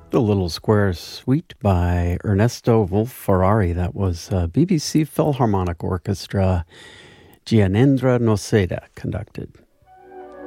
The Little Square Suite by Ernesto Wolf-Ferrari. That was BBC Philharmonic Orchestra. Gianendra Noseda conducted.